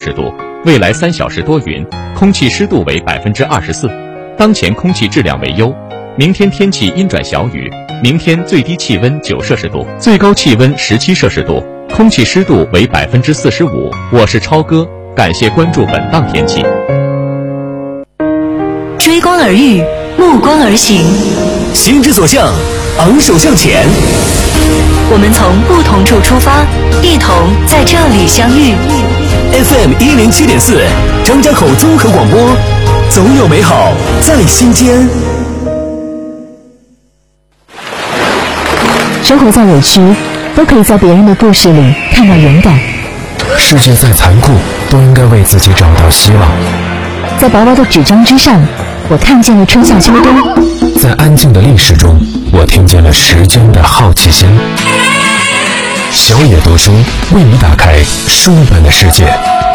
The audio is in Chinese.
氏度，未来3小时多云，空气湿度为24%。当前空气质量为优。明天天气阴转小雨，明天最低气温9摄氏度，最高气温17摄氏度，空气湿度为45%。我是超哥，感谢关注本档天气。 追光而遇，目光而行， 心之所向，昂首向前。 我们从不同处出发，一同在这里相遇。 FM 107.4，张家口综合广播，总有美好在心间。 生活再委屈，都可以在别人的故事里看到勇敢。 世界再残酷，都应该为自己找到希望。 在薄薄的纸张之上，我看见了春夏秋冬。 在安静的历史中，我听见了时间的好奇心。小野读书为你打开书本的世界。